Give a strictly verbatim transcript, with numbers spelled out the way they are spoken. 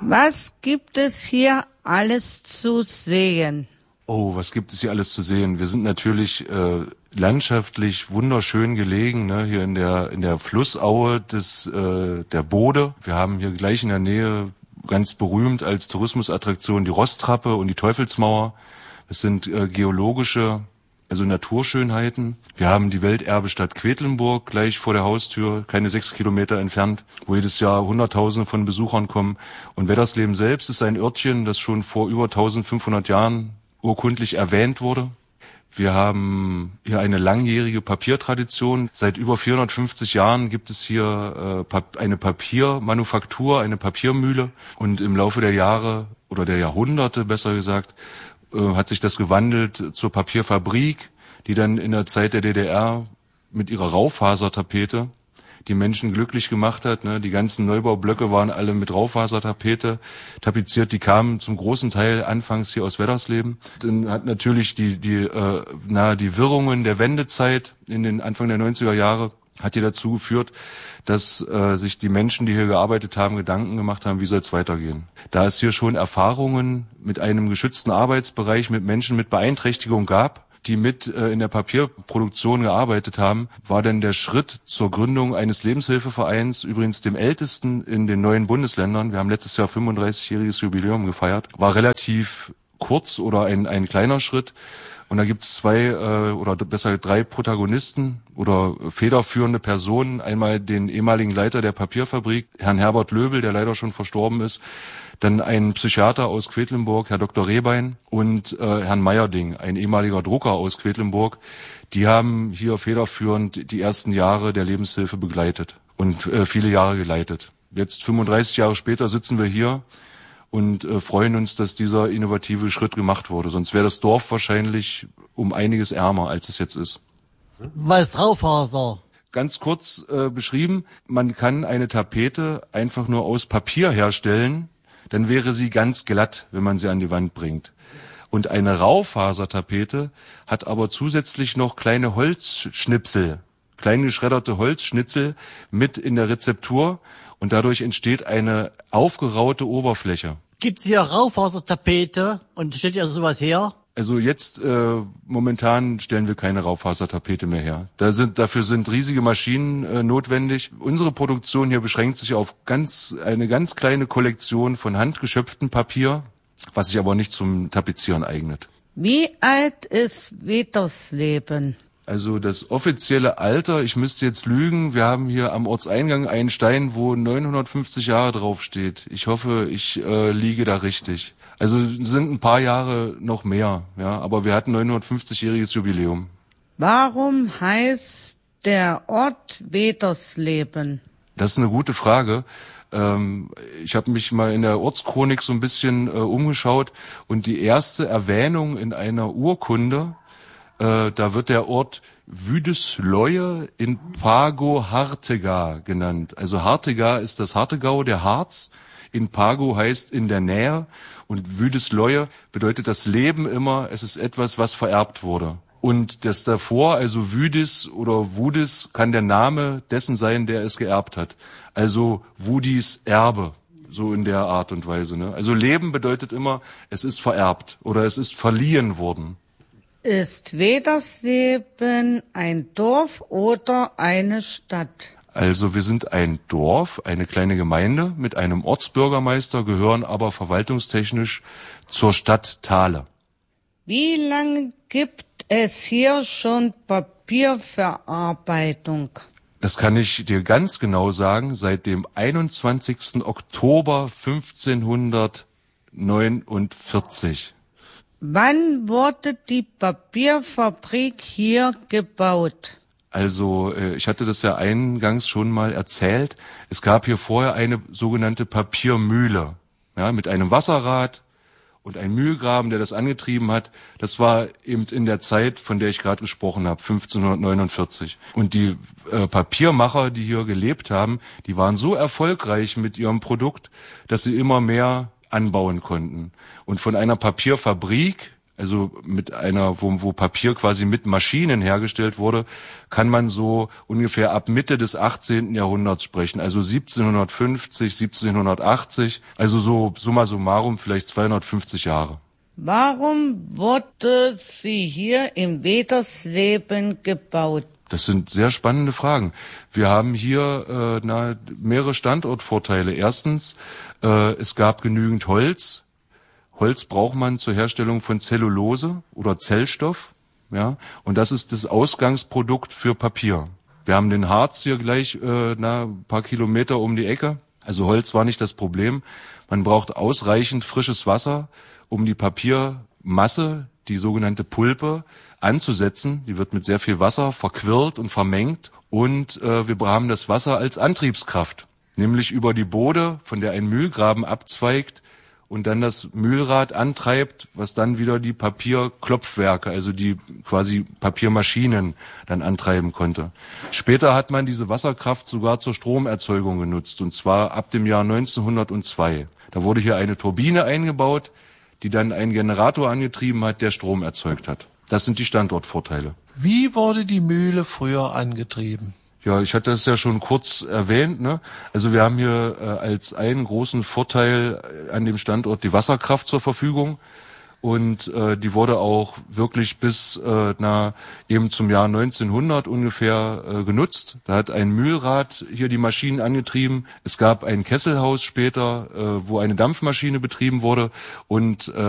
Was gibt es hier alles zu sehen? Oh, was gibt es hier alles zu sehen? Wir sind natürlich äh, landschaftlich wunderschön gelegen, ne? Hier in der in der Flussaue des äh, der Bode. Wir haben hier gleich in der Nähe ganz berühmt als Tourismusattraktion die Rosstrappe und die Teufelsmauer. Das sind äh, geologische, also Naturschönheiten. Wir haben die Welterbestadt Quedlinburg gleich vor der Haustür, keine sechs Kilometer entfernt, wo jedes Jahr Hunderttausende von Besuchern kommen. Und Weddersleben selbst ist ein Örtchen, das schon vor über eintausendfünfhundert Jahren urkundlich erwähnt wurde. Wir haben hier eine langjährige Papiertradition. Seit über vierhundertfünfzig Jahren gibt es hier äh, eine Papiermanufaktur, eine Papiermühle. Und im Laufe der Jahre oder der Jahrhunderte, besser gesagt, äh, hat sich das gewandelt zur Papierfabrik, die dann in der Zeit der D D R mit ihrer Raufasertapete die Menschen glücklich gemacht hat. Ne? Die ganzen Neubaublöcke waren alle mit Raufasertapete tapeziert. Die kamen zum großen Teil anfangs hier aus Weddersleben. Dann hat natürlich die die äh, na die Wirrungen der Wendezeit in den Anfang der neunziger Jahre hat hier dazu geführt, dass äh, sich die Menschen, die hier gearbeitet haben, Gedanken gemacht haben, wie soll es weitergehen. Da es hier schon Erfahrungen mit einem geschützten Arbeitsbereich mit Menschen mit Beeinträchtigung gab, die mit äh, in der Papierproduktion gearbeitet haben, war dann der Schritt zur Gründung eines Lebenshilfevereins, übrigens dem ältesten in den neuen Bundesländern. Wir haben letztes Jahr fünfunddreißigjähriges Jubiläum gefeiert. War relativ kurz oder ein ein kleiner Schritt. Und da gibt es zwei äh, oder besser drei Protagonisten oder federführende Personen. Einmal den ehemaligen Leiter der Papierfabrik, Herrn Herbert Löbel, der leider schon verstorben ist. Dann ein Psychiater aus Quedlinburg, Herr Doktor Rehbein, und äh, Herrn Meyerding, ein ehemaliger Drucker aus Quedlinburg. Die haben hier federführend die ersten Jahre der Lebenshilfe begleitet und äh, viele Jahre geleitet. Jetzt fünfunddreißig Jahre später sitzen wir hier und äh, freuen uns, dass dieser innovative Schritt gemacht wurde. Sonst wäre das Dorf wahrscheinlich um einiges ärmer, als es jetzt ist. Was ist Raufaser? Ganz kurz äh, beschrieben, man kann eine Tapete einfach nur aus Papier herstellen, dann wäre sie ganz glatt, wenn man sie an die Wand bringt. Und eine Raufasertapete hat aber zusätzlich noch kleine Holzschnipsel, kleine geschredderte Holzschnitzel mit in der Rezeptur und dadurch entsteht eine aufgeraute Oberfläche. Gibt's hier Raufasertapete und steht ja sowas her? Also jetzt äh, momentan stellen wir keine Raufasertapete mehr her. Da sind dafür sind riesige Maschinen äh, notwendig. Unsere Produktion hier beschränkt sich auf ganz eine ganz kleine Kollektion von handgeschöpftem Papier, was sich aber nicht zum Tapezieren eignet. Wie alt ist Weddersleben? Also das offizielle Alter, ich müsste jetzt lügen, wir haben hier am Ortseingang einen Stein, wo neunhundertfünfzig Jahre draufsteht. Ich hoffe, ich äh, liege da richtig. Also sind ein paar Jahre noch mehr, ja, aber wir hatten neunhundertfünfzigjähriges Jubiläum. Warum heißt der Ort Weddersleben? Das ist eine gute Frage. Ähm, ich habe mich mal in der Ortschronik so ein bisschen äh, umgeschaut und die erste Erwähnung in einer Urkunde, äh, da wird der Ort Wüdesleue in Pago Hartega genannt. Also Hartega ist das Hartegau, der Harz. In Pago heißt in der Nähe und Wüdesleue bedeutet das Leben immer, es ist etwas, was vererbt wurde. Und das davor, also Wüdis oder Wudis, kann der Name dessen sein, der es geerbt hat. Also Wudis Erbe, so in der Art und Weise. Ne? Also Leben bedeutet immer, es ist vererbt oder es ist verliehen worden. Ist Weddersleben ein Dorf oder eine Stadt? Also wir sind ein Dorf, eine kleine Gemeinde mit einem Ortsbürgermeister, gehören aber verwaltungstechnisch zur Stadt Thale. Wie lange gibt es hier schon Papierverarbeitung? Das kann ich dir ganz genau sagen, seit dem einundzwanzigsten Oktober fünfzehnhundertneunundvierzig. Wann wurde die Papierfabrik hier gebaut? Also ich hatte das ja eingangs schon mal erzählt. Es gab hier vorher eine sogenannte Papiermühle, ja, mit einem Wasserrad und einem Mühlgraben, der das angetrieben hat. Das war eben in der Zeit, von der ich gerade gesprochen habe, fünfzehnhundertneunundvierzig. Und die äh, Papiermacher, die hier gelebt haben, die waren so erfolgreich mit ihrem Produkt, dass sie immer mehr anbauen konnten. Und von einer Papierfabrik, also mit einer, wo, wo Papier quasi mit Maschinen hergestellt wurde, kann man so ungefähr ab Mitte des achtzehnten Jahrhunderts sprechen, also siebzehnhundertfünfzig, siebzehnhundertachtzig, also so summa summarum vielleicht zweihundertfünfzig Jahre. Warum wurde sie hier in Wedersleben gebaut? Das sind sehr spannende Fragen. Wir haben hier äh, na, mehrere Standortvorteile. Erstens, äh, es gab genügend Holz. Holz braucht man zur Herstellung von Zellulose oder Zellstoff, ja, und das ist das Ausgangsprodukt für Papier. Wir haben den Harz hier gleich äh, na, ein paar Kilometer um die Ecke. Also Holz war nicht das Problem. Man braucht ausreichend frisches Wasser, um die Papiermasse, die sogenannte Pulpe, anzusetzen. Die wird mit sehr viel Wasser verquirlt und vermengt. Und äh, wir haben das Wasser als Antriebskraft, nämlich über die Bode, von der ein Mühlgraben abzweigt und dann das Mühlrad antreibt, was dann wieder die Papierklopfwerke, also die quasi Papiermaschinen dann antreiben konnte. Später hat man diese Wasserkraft sogar zur Stromerzeugung genutzt, und zwar ab dem Jahr neunzehnhundertzwei. Da wurde hier eine Turbine eingebaut, die dann einen Generator angetrieben hat, der Strom erzeugt hat. Das sind die Standortvorteile. Wie wurde die Mühle früher angetrieben? Ja, ich hatte es ja schon kurz erwähnt, ne? Also wir haben hier äh, als einen großen Vorteil an dem Standort die Wasserkraft zur Verfügung. Und äh, die wurde auch wirklich bis äh, na eben zum Jahr neunzehnhundert ungefähr äh, genutzt. Da hat ein Mühlrad hier die Maschinen angetrieben. Es gab ein Kesselhaus später, äh, wo eine Dampfmaschine betrieben wurde. Und äh,